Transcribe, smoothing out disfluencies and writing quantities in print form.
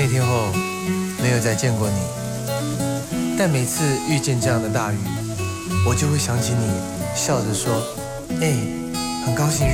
那天后没有再见过你，但每次遇见这样的大雨，我就会想起你笑着说：“很高兴。”